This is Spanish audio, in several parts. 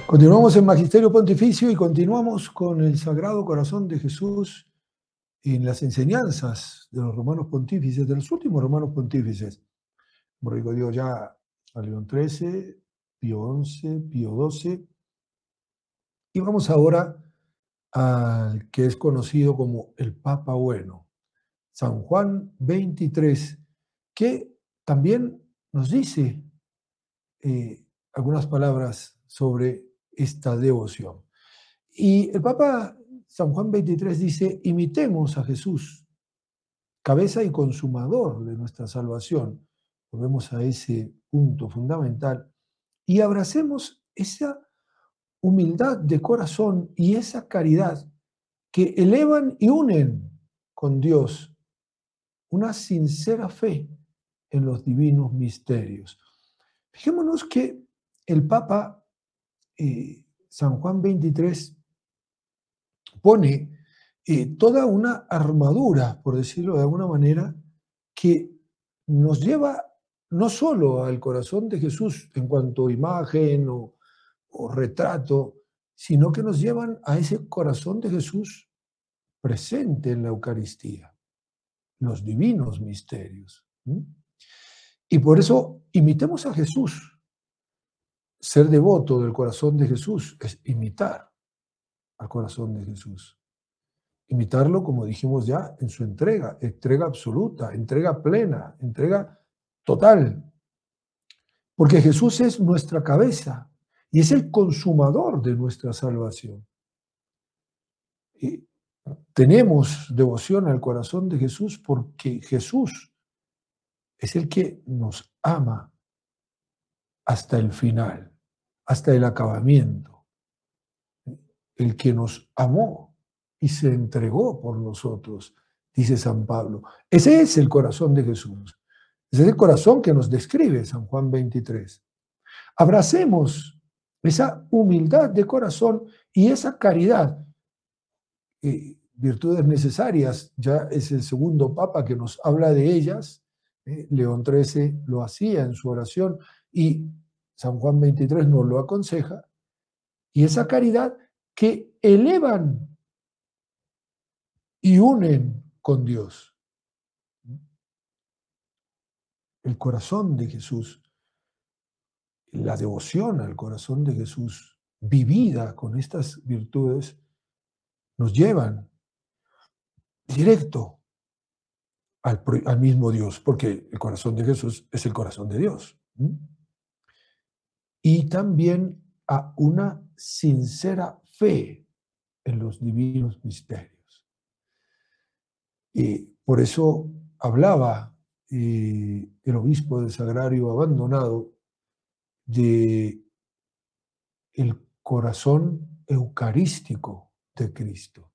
Continuamos en Magisterio Pontificio y continuamos con el Sagrado Corazón de Jesús en las enseñanzas de los romanos pontífices, de los últimos romanos pontífices. Como digo ya a León XIII, Pío XI, Pío XII. Y vamos ahora al que es conocido como el Papa Bueno, San Juan XXIII, que también nos dice algunas palabras sobre esta devoción. Y el Papa San Juan XXIII dice: imitemos a Jesús, cabeza y consumador de nuestra salvación. Volvemos a ese punto fundamental y abracemos esa humildad de corazón y esa caridad que elevan y unen con Dios, una sincera fe en los divinos misterios. Fijémonos que el Papa San Juan XXIII pone toda una armadura, por decirlo de alguna manera, que nos lleva no solo al corazón de Jesús en cuanto a imagen o retrato, sino que nos llevan a ese corazón de Jesús presente en la Eucaristía, los divinos misterios. Y por eso imitemos a Jesús. Ser devoto del corazón de Jesús es imitar al corazón de Jesús. Imitarlo, como dijimos ya, en su entrega absoluta, entrega plena, entrega total. Porque Jesús es nuestra cabeza y es el consumador de nuestra salvación. Y tenemos devoción al corazón de Jesús porque Jesús es el que nos ama hasta el final, hasta el acabamiento. El que nos amó y se entregó por nosotros, dice San Pablo. Ese es el corazón de Jesús. Ese es el corazón que nos describe San Juan XXIII. Abracemos esa humildad de corazón y esa caridad, virtudes necesarias. Ya es el segundo Papa que nos habla de ellas. León XIII lo hacía en su oración y San Juan XXIII nos lo aconseja. Y esa caridad que elevan y unen con Dios. El corazón de Jesús, la devoción al corazón de Jesús, vivida con estas virtudes, nos llevan directo al mismo Dios, porque el corazón de Jesús es el corazón de Dios. Y también a una sincera fe en los divinos misterios. Y por eso hablaba el obispo del Sagrario Abandonado de el corazón eucarístico de Cristo.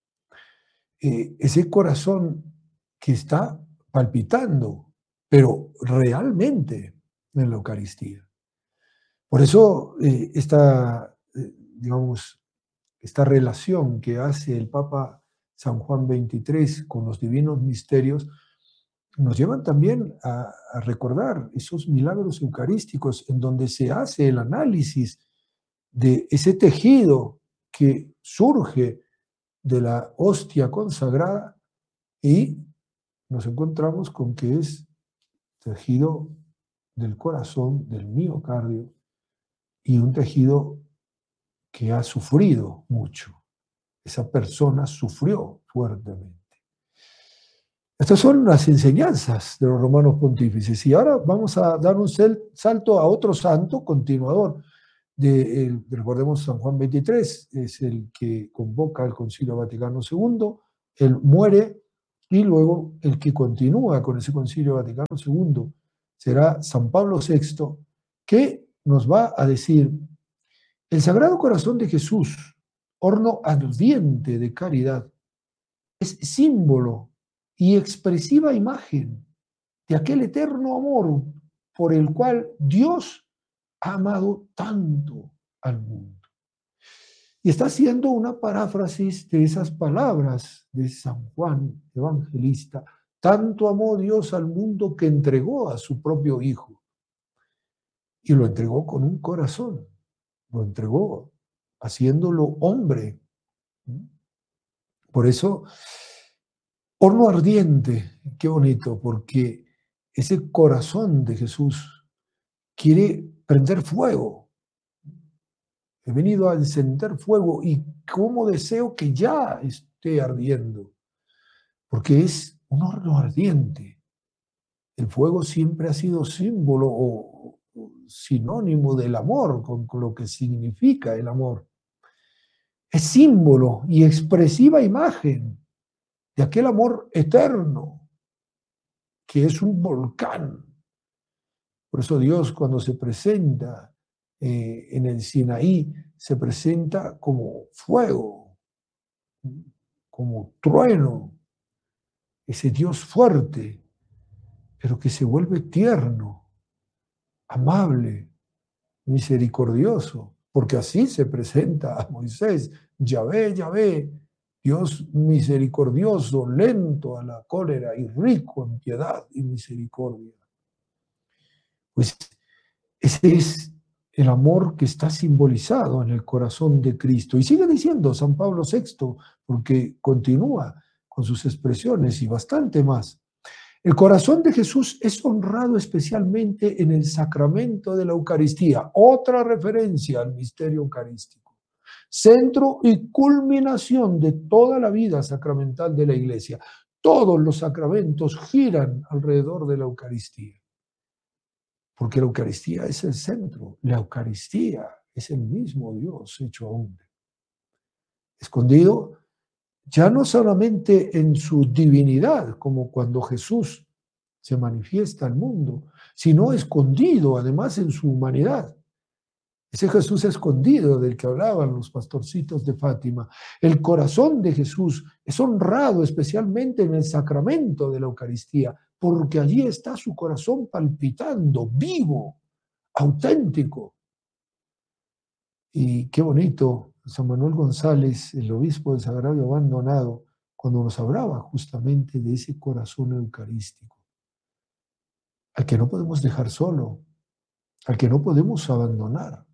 Ese corazón que está palpitando, pero realmente en la Eucaristía. Por eso digamos, esta relación que hace el Papa San Juan XXIII con los divinos misterios nos llevan también a recordar esos milagros eucarísticos en donde se hace el análisis de ese tejido que surge de la hostia consagrada y nos encontramos con que es tejido del corazón, del miocardio, y un tejido que ha sufrido mucho. Esa persona sufrió fuertemente. Estas son las enseñanzas de los romanos pontífices. Y ahora vamos a dar un salto a otro santo continuador. Recordemos, San Juan XXIII es el que convoca al Concilio Vaticano II, él muere y luego el que continúa con ese Concilio Vaticano II será San Pablo VI, que nos va a decir: el Sagrado Corazón de Jesús, horno ardiente de caridad, es símbolo y expresiva imagen de aquel eterno amor por el cual Dios ha amado tanto al mundo. Y está haciendo una paráfrasis de esas palabras de San Juan Evangelista: tanto amó Dios al mundo que entregó a su propio Hijo. Y lo entregó con un corazón. lo entregó, haciéndolo hombre. Por eso, horno ardiente, qué bonito, porque ese corazón de Jesús quiere prender fuego. He venido a encender fuego y cómo deseo que ya esté ardiendo, porque es un horno ardiente. El fuego siempre ha sido símbolo o sinónimo del amor, con lo que significa el amor. Es símbolo y expresiva imagen de aquel amor eterno, que es un volcán. Por eso Dios, cuando se presenta en el Sinaí, se presenta como fuego, como trueno, ese Dios fuerte, pero que se vuelve tierno, amable, misericordioso, porque así se presenta a Moisés: Yahvé, Yahvé, Dios misericordioso, lento a la cólera y rico en piedad y misericordia. Pues ese es el amor que está simbolizado en el corazón de Cristo. Y sigue diciendo San Pablo VI, porque continúa con sus expresiones y bastante más. El corazón de Jesús es honrado especialmente en el sacramento de la Eucaristía, otra referencia al misterio eucarístico, centro y culminación de toda la vida sacramental de la Iglesia. Todos los sacramentos giran alrededor de la Eucaristía, porque la Eucaristía es el centro, la Eucaristía es el mismo Dios hecho hombre, escondido ya no solamente en su divinidad, como cuando Jesús se manifiesta al mundo, sino escondido además en su humanidad. Ese Jesús escondido del que hablaban los pastorcitos de Fátima. El corazón de Jesús es honrado especialmente en el sacramento de la Eucaristía, porque allí está su corazón palpitando, vivo, auténtico. Y qué bonito San Manuel González, el obispo del Sagrario Abandonado, cuando nos hablaba justamente de ese corazón eucarístico, al que no podemos dejar solo, al que no podemos abandonar.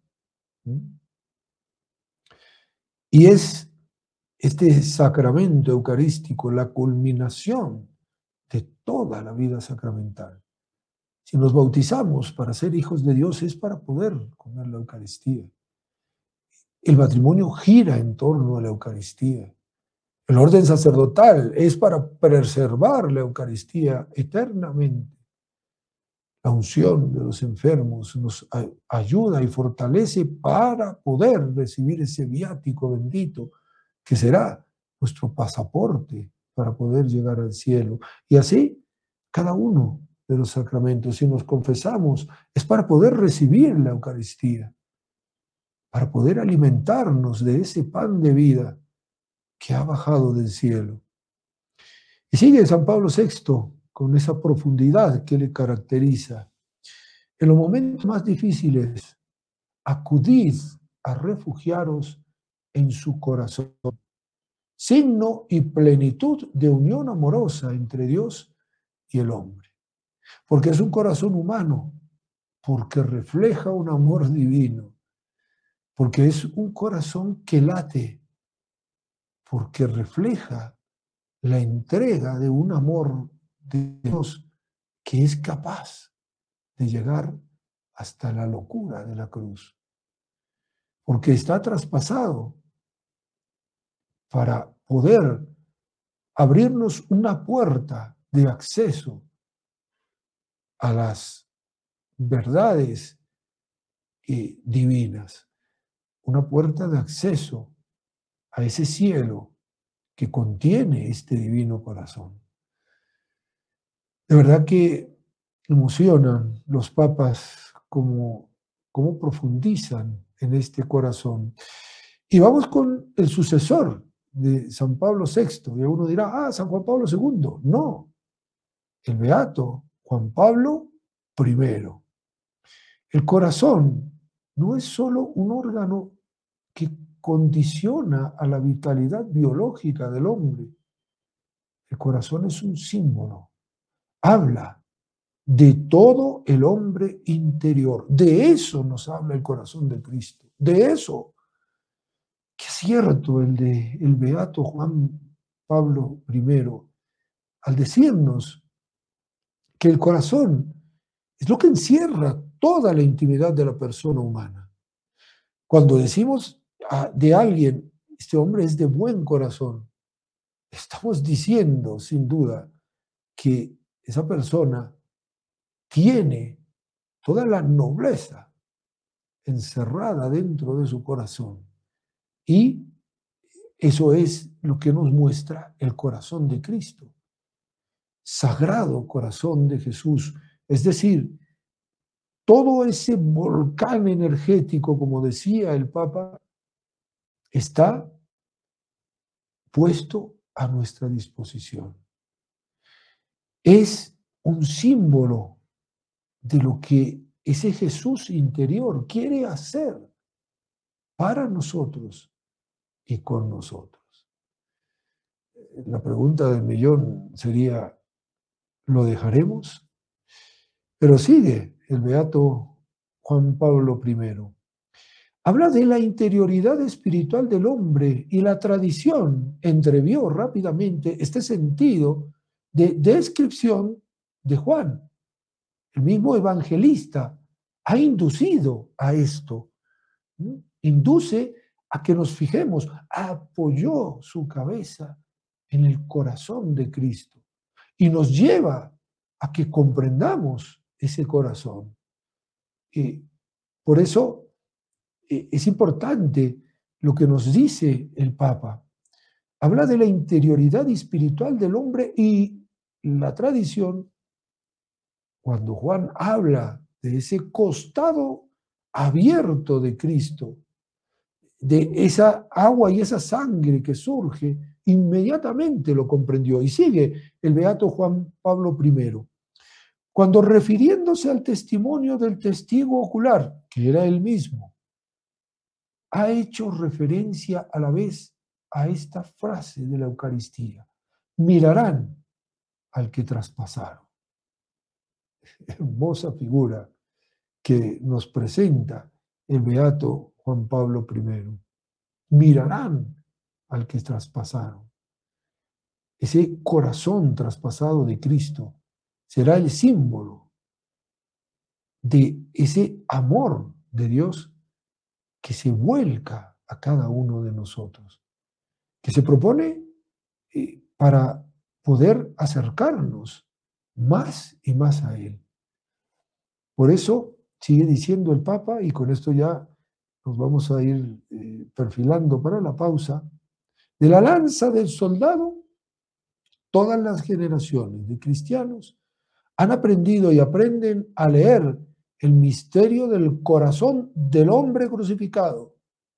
Y es este sacramento eucarístico la culminación de toda la vida sacramental. Si nos bautizamos para ser hijos de Dios, es para poder comer la Eucaristía. El matrimonio gira en torno a la Eucaristía. El orden sacerdotal es para preservar la Eucaristía eternamente. La unción de los enfermos nos ayuda y fortalece para poder recibir ese viático bendito que será nuestro pasaporte para poder llegar al cielo. Y así, cada uno de los sacramentos, si nos confesamos, es para poder recibir la Eucaristía, para poder alimentarnos de ese pan de vida que ha bajado del cielo. Y sigue San Pablo VI con esa profundidad que le caracteriza. En los momentos más difíciles, acudid a refugiaros en su corazón, signo y plenitud de unión amorosa entre Dios y el hombre. Porque es un corazón humano, porque refleja un amor divino, porque es un corazón que late, porque refleja la entrega de un amor de Dios que es capaz de llegar hasta la locura de la cruz, porque está traspasado para poder abrirnos una puerta de acceso a las verdades divinas, una puerta de acceso a ese cielo que contiene este divino corazón. De verdad que emocionan los papas cómo profundizan en este corazón. Y vamos con el sucesor de San Pablo VI. Y uno dirá, San Juan Pablo II. No, el beato Juan Pablo I. El corazón no es solo un órgano que condiciona a la vitalidad biológica del hombre. El corazón es un símbolo. Habla de todo el hombre interior. De eso nos habla el corazón de Cristo. de eso. Qué cierto el beato Juan Pablo I al decirnos que el corazón es lo que encierra toda la intimidad de la persona humana. Cuando decimos de alguien, este hombre es de buen corazón, estamos diciendo sin duda que esa persona tiene toda la nobleza encerrada dentro de su corazón. Y eso es lo que nos muestra el corazón de Cristo. Sagrado corazón de Jesús. Es decir, todo ese volcán energético, como decía el Papa, está puesto a nuestra disposición. Es un símbolo de lo que ese Jesús interior quiere hacer para nosotros y con nosotros. La pregunta del millón sería, ¿lo dejaremos? Pero sigue el beato Juan Pablo I. Habla de la interioridad espiritual del hombre y la tradición entrevió rápidamente este sentido de descripción de Juan. El mismo evangelista ha inducido a esto, ¿no? Induce a que nos fijemos, apoyó su cabeza en el corazón de Cristo y nos lleva a que comprendamos ese corazón. Y por eso es importante lo que nos dice el Papa. Habla de la interioridad espiritual del hombre y la tradición, cuando Juan habla de ese costado abierto de Cristo, de esa agua y esa sangre que surge, inmediatamente lo comprendió. Y sigue el beato Juan Pablo I. Cuando refiriéndose al testimonio del testigo ocular, que era él mismo, ha hecho referencia a la vez a esta frase de la Eucaristía: mirarán al que traspasaron. Hermosa figura que nos presenta el beato Juan Pablo I. Mirarán al que traspasaron. Ese corazón traspasado de Cristo será el símbolo de ese amor de Dios que se vuelca a cada uno de nosotros, que se propone para poder acercarnos más y más a Él. Por eso sigue diciendo el Papa, y con esto ya nos vamos a ir perfilando para la pausa: de la lanza del soldado, todas las generaciones de cristianos han aprendido y aprenden a leer el misterio del corazón del hombre crucificado.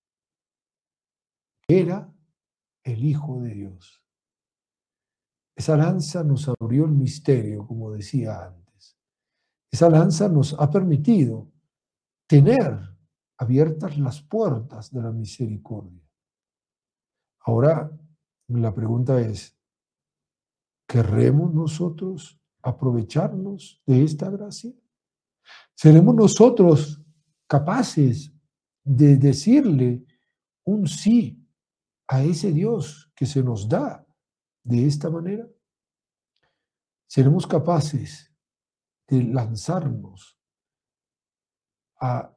Era el Hijo de Dios. Esa lanza nos abrió el misterio, como decía antes. Esa lanza nos ha permitido tener abiertas las puertas de la misericordia. Ahora, la pregunta es, ¿querremos nosotros aprovecharnos de esta gracia? ¿Seremos nosotros capaces de decirle un sí a ese Dios que se nos da de esta manera? ¿Seremos capaces de lanzarnos a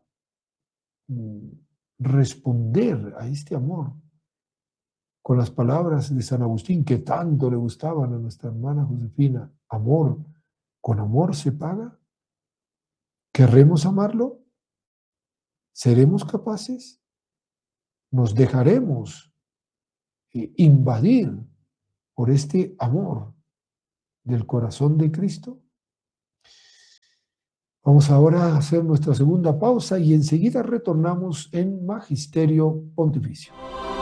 responder a este amor con las palabras de San Agustín que tanto le gustaban a nuestra hermana Josefina? Amor, ¿con amor se paga? ¿Querremos amarlo? ¿Seremos capaces? ¿Nos dejaremos invadir por este amor del corazón de Cristo? Vamos ahora a hacer nuestra segunda pausa y enseguida retornamos en Magisterio Pontificio.